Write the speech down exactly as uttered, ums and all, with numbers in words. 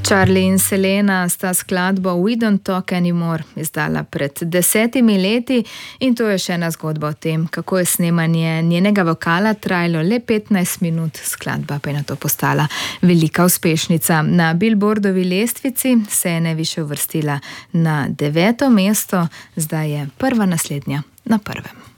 Charlie in Selena sta skladbo We Don't Talk Anymore izdala pred desetimi leti in to je še ena zgodba o tem, kako je snemanje njenega vokala trajalo le petnajst minut, skladba pa je nato postala velika uspešnica. Na Billboardovi lestvici se je najvišje uvrstila na deveto mesto, zdaj je prva naslednja na prvem.